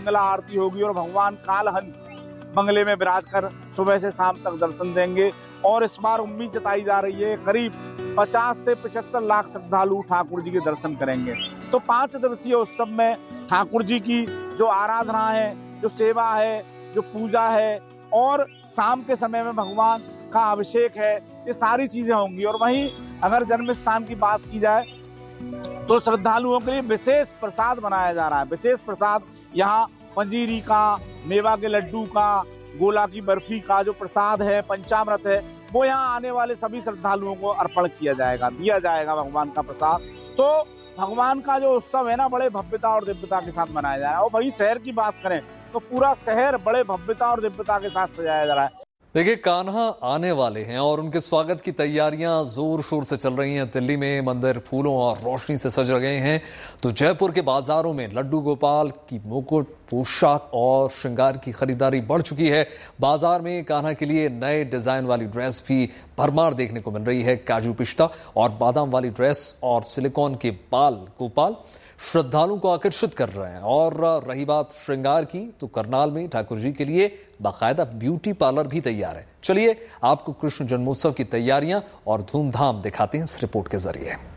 मंगला आरती होगी और भगवान कालहंस बंगले में विराज कर सुबह से शाम तक दर्शन देंगे। और इस बार उम्मीद जताई जा रही है करीब 50 से 75 लाख श्रद्धालु ठाकुर जी के दर्शन करेंगे। तो 5 दिवसीय उत्सव में ठाकुर जी की जो आराधना है, जो सेवा है, जो पूजा है और शाम के समय में भगवान का अभिषेक है, ये सारी चीजें होंगी। और वहीं अगर जन्म स्थान की बात की जाए तो श्रद्धालुओं के लिए विशेष प्रसाद बनाया जा रहा है। विशेष प्रसाद यहाँ पंजीरी का, मेवा के लड्डू का, गोला की बर्फी का जो प्रसाद है, पंचामृत है, वो यहाँ आने वाले सभी श्रद्धालुओं को अर्पण किया जाएगा, दिया जाएगा भगवान का प्रसाद। तो भगवान का जो उत्सव है ना, बड़े भव्यता और दिव्यता के साथ मनाया जा रहा है। और वही शहर की बात करें तो पूरा शहर बड़े भव्यता और दिव्यता के साथ सजाया जा रहा है। देखिए, कान्हा आने वाले हैं और उनके स्वागत की तैयारियां जोर शोर से चल रही हैं। दिल्ली में मंदिर फूलों और रोशनी से सज गए हैं, तो जयपुर के बाजारों में लड्डू गोपाल की मुकुट, पोशाक और श्रृंगार की खरीदारी बढ़ चुकी है। बाजार में कान्हा के लिए नए डिजाइन वाली ड्रेस भी भरमार देखने को मिल रही है। काजू पिस्ता और बादाम वाली ड्रेस और सिलिकॉन के बाल गोपाल श्रद्धालुओं को आकर्षित कर रहे हैं। और रही बात श्रृंगार की, तो करनाल में ठाकुर जी के लिए बाकायदा ब्यूटी पार्लर भी तैयार है। चलिए आपको कृष्ण जन्मोत्सव की तैयारियां और धूमधाम दिखाते हैं इस रिपोर्ट के जरिए।